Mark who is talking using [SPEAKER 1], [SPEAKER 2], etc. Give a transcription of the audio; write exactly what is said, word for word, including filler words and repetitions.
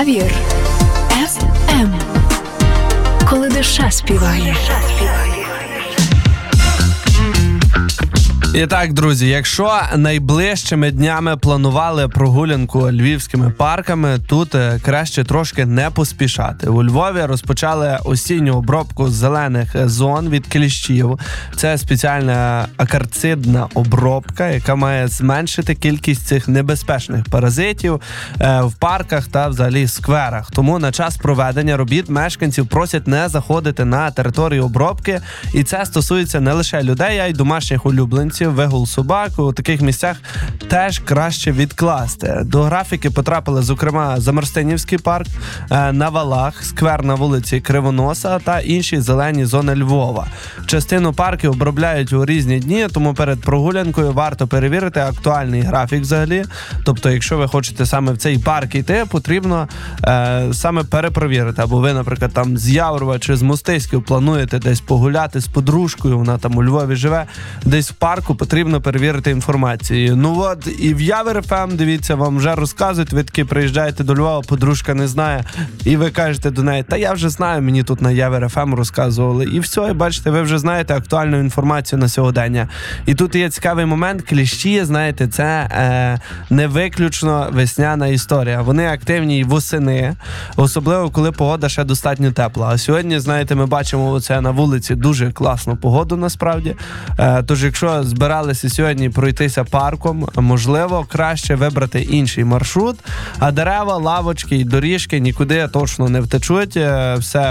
[SPEAKER 1] Явір еф ем. Коли душа співає.
[SPEAKER 2] І так, друзі, якщо найближчими днями планували прогулянку львівськими парками, тут краще трошки не поспішати. У Львові розпочали осінню обробку зелених зон від кліщів. Це спеціальна акарцидна обробка, яка має зменшити кількість цих небезпечних паразитів в парках та взагалі скверах. Тому на час проведення робіт мешканців просять не заходити на територію обробки. І це стосується не лише людей, а й домашніх улюбленців. Вигул собак у таких місцях теж краще відкласти. До графіки потрапили, зокрема, Замарстинівський парк, на Валах, сквер на вулиці Кривоноса та інші зелені зони Львова. Частину парків обробляють у різні дні, тому перед прогулянкою варто перевірити актуальний графік взагалі. Тобто, якщо ви хочете саме в цей парк йти, потрібно е, саме перепровірити. Або ви, наприклад, там з Яворова чи з Мостиськів плануєте десь погуляти з подружкою, вона там у Львові живе, десь в парку, потрібно перевірити інформацію. Ну от, і в Явір еф ем, дивіться, вам вже розказують, ви таки приїжджаєте до Львова, подружка не знає, і ви кажете до неї, та я вже знаю, мені тут на Явір еф ем розказували. І все, і бачите, ви вже знаєте актуальну інформацію на сьогодення. І тут є цікавий момент, кліщі, знаєте, це е, не виключно весняна історія. Вони активні й восени, особливо, коли погода ще достатньо тепла. А сьогодні, знаєте, ми бачимо оце на вулиці дуже класну погоду, насправді. Е, тож, якщо збиралися сьогодні пройтися парком, можливо, краще вибрати інший маршрут, а дерева, лавочки і доріжки нікуди точно не втечуть, все